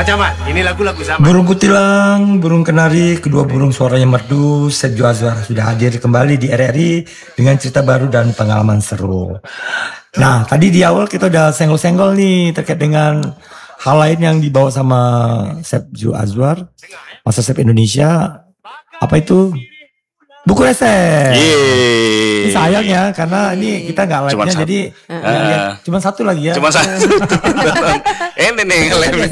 Camat, ini lagu-lagu zaman. Burung kutilang, burung kenari, kedua burung suaranya merdu, Sergio Azwar sudah hadir kembali di RRI dengan cerita baru dan pengalaman seru. Nah, tadi di awal kita udah senggol-senggol nih terkait dengan hal lain yang dibawa sama Sergio Azwar, Master Chef Indonesia. Apa itu? Buku resep. Ini sayang ya, karena ini kita nggak live-nya, jadi cuma satu lagi ya. Cuma satu. Ini nih